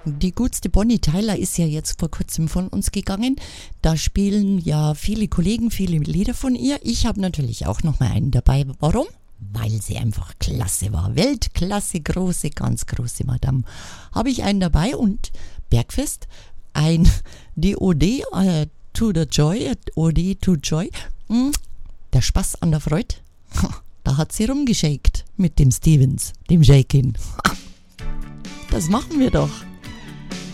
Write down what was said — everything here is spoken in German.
Die gutste Bonnie Tyler ist ja jetzt vor kurzem von uns gegangen. Da spielen ja viele Kollegen viele Lieder von ihr. Ich habe natürlich auch noch mal einen dabei. Warum? Weil sie einfach klasse war. Weltklasse, große, ganz große Madame. Habe ich einen dabei und Bergfest, die Ode to the Joy, Ode to Joy. Der Spaß an der Freude. Da hat sie rumgeschakt mit dem Stevens, dem Shakin. Das machen wir doch.